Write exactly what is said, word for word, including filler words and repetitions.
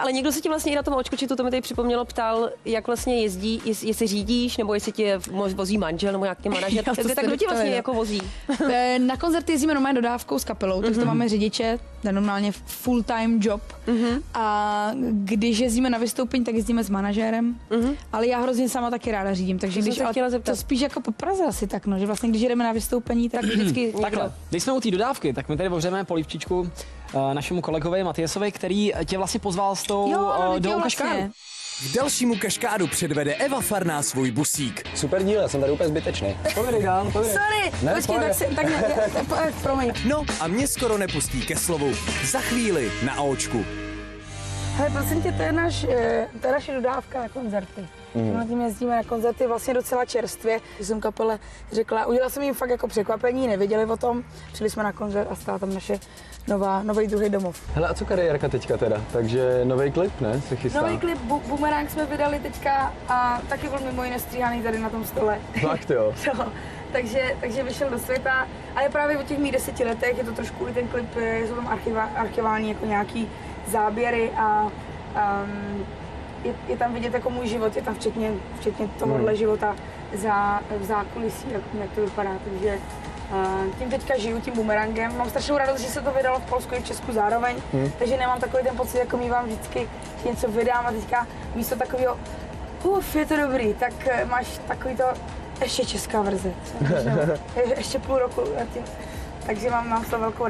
Ale někdo se ti vlastně i na tom očkočitu, to mi tady připomnělo, ptal, jak vlastně jezdí, jest, jestli řídíš, nebo jestli tě vozí manžel, nebo nějaký manažer. Tak, tak kdo tě vlastně jako vozí? Na koncert jezdíme normálně dodávkou s kapelou, takže mm-hmm. to máme řidiče, normálně full-time job. Mm-hmm. A když jezdíme na vystoupení, tak jezdíme s manažérem, mm-hmm. ale já hrozně sama taky ráda řídím, takže když, to spíš jako po Praze asi tak, no, že vlastně když jdeme na vystoupení, tak vždycky takhle. Když jsme u té dodávky, tak my tady ohřeme polívčičku uh, našemu kolegovi Matiasovi, který tě vlastně pozval s tou jo, no, uh, do vlastně. Kaškáru. K dalšímu kaškádu předvede Eva Farná svůj busík. Super díl, já jsem tady úplně zbytečný. Povědej dál, povědej. Sorry, ne, počkej, tak, si, tak ne, ne, promiň. No a mě skoro nepustí ke slovu. Za chvíli na Aočku. Hele, prosím tě, to je, naš, to je naše dodávka na koncerty. Mm. Na tím jezdíme na koncerty vlastně docela čerstvě. Když jsem kapele řekla, udělala jsem jim fakt jako překvapení, nevěděli o tom. Přijeli jsme na koncert a stála tam naše nová, nový druhý domov. Hele, a co kariérka teďka teda? Takže nový klip, ne? Se chystá. Nový klip Bu- Boomerang jsme vydali teďka a taky byl mimo jiné stříhaný tady na tom stole. Fakt jo. No, takže, takže vyšel do světa, ale právě o těch mých deseti letech je to trošku i ten klip, jsou tam archiva, archivální jako nějaký záběry a um, je, je tam vidět jako můj život, je tam včetně, včetně tohohle hmm. života za, v zákulisí, jak, jak to vypadá, takže uh, tím teďka žiju, tím Boomerangem. Mám strašnou radost, že se to vydalo v Polsku i v Česku zároveň, hmm. takže nemám takový ten pocit, jako mývám vždycky, že něco vydám a teďka místo takového uf, je to dobrý, tak máš takový to ještě česká verze, je, ještě půl roku, tím, takže mám, mám z toho velkou